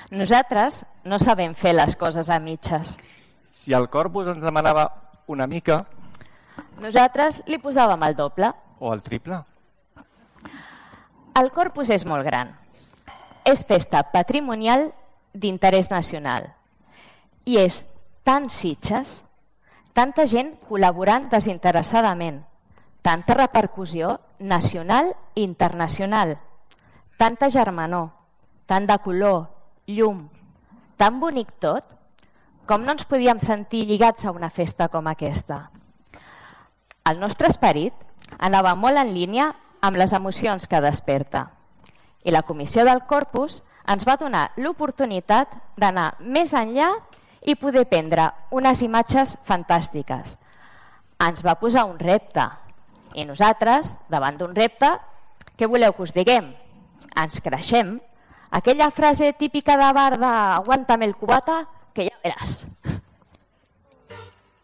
Nosaltres no sabem fer les coses a mitges. Si el corpus ens demanava una mica... Nosaltres li posàvem el doble. O el triple. El corpus és molt gran. És festa patrimonial d'interès nacional. I és tan Sitges, tanta gent col·laborant desinteressadament, tanta repercussió nacional i internacional, tanta germanor, tant de color, llum, tan bonic tot, com no ens podíem sentir lligats a una festa com aquesta. El nostre esperit anava molt en línia amb les emocions que desperta. I la Comissió del Corpus ens va donar l'oportunitat d'anar més enllà i poder prendre unes imatges fantàstiques. Ens va posar un repte. I nosaltres, davant d'un repte, què voleu que us diguem? Ens creixem. Aquella frase típica de bar de «aguántame el cubata», que ja veràs.